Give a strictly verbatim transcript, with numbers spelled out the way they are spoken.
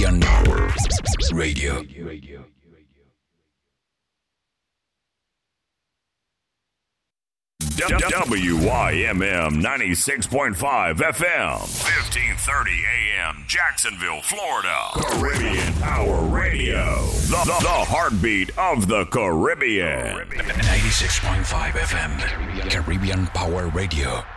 Caribbean Power Radio. W Y M M ninety-six point five F M, fifteen thirty A M, Jacksonville, Florida. Caribbean Power Radio, the, the, the heartbeat of the Caribbean. ninety-six point five F M, Caribbean Power Radio.